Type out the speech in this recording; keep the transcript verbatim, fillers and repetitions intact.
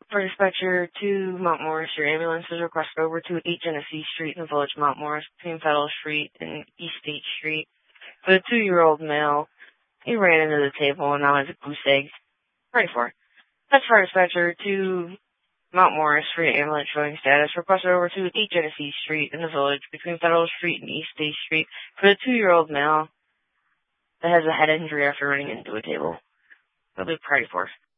For dispatcher to Mount Morris, your ambulance is requested over to eight Genesee Street in the village of Mount Morris between Federal Street and East State Street. For the two-year-old male, he ran into the table and now has a goose egg. Ready for. That's for dispatcher to Mount Morris for your ambulance showing status. Requested over to eight Genesee Street in the village between Federal Street and East State Street for the two-year-old male that has a head injury after running into a table. That'll be priority for.